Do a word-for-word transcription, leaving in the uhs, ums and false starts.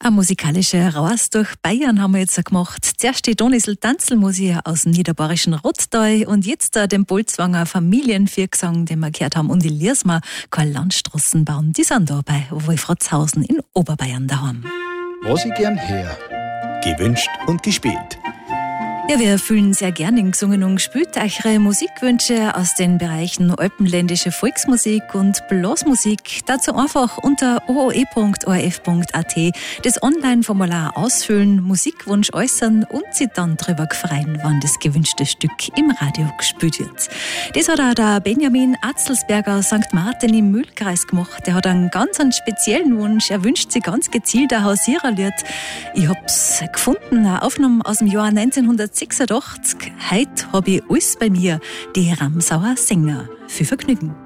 Eine musikalische Reise durch Bayern haben wir jetzt gemacht. Zuerst die Donisl Tanzelmusik aus dem niederbayerischen Rottal und jetzt den Bolzwanger Familienviergesang, den wir gehört haben, und die Liersma keine Landstraßen bauen. Die sind da bei Wolfratshausen in Oberbayern daheim. Was ich gern her, gewünscht und gespielt. Ja, wir erfüllen sehr gerne in gesungen und gespielt eure Musikwünsche aus den Bereichen alpenländische Volksmusik und Blasmusik. Dazu einfach unter o o e punkt o r f punkt a t das Online-Formular ausfüllen, Musikwunsch äußern und sich dann drüber freuen, wann das gewünschte Stück im Radio gespielt wird. Das hat auch der Benjamin Atzelsberger aus Sankt Martin im Mühlkreis gemacht. Der hat einen ganz einen speziellen Wunsch. Er wünscht sich ganz gezielt ein Hausiererlied. Ich hab's gefunden, eine Aufnahme aus dem Jahr neunzehnhundertsechsundachtzig. Heute habe ich alles bei mir, die Ramsauer Sänger. Viel Vergnügen.